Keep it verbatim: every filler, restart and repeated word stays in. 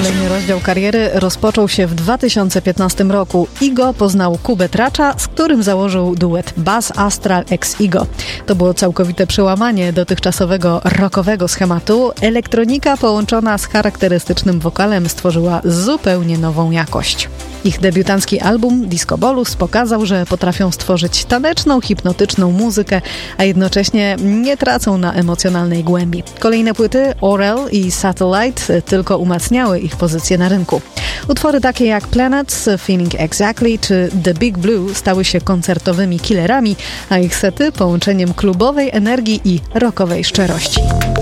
Kolejny rozdział kariery rozpoczął się w dwa tysiące piętnastym roku. Igo poznał Kubę Tracza, z którym założył duet Buzz Astral x Igo. To było całkowite przełamanie dotychczasowego rockowego schematu. Elektronika połączona z charakterystycznym wokalem stworzyła zupełnie nową jakość. Ich debiutancki album Disco Bolus pokazał, że potrafią stworzyć taneczną, hipnotyczną muzykę, a jednocześnie nie tracą na emocjonalnej głębi. Kolejne płyty Orel i Satellite tylko umacniały ich pozycję na rynku. Utwory takie jak Planets, Feeling Exactly czy The Big Blue stały się koncertowymi killerami, a ich sety połączeniem klubowej energii i rockowej szczerości.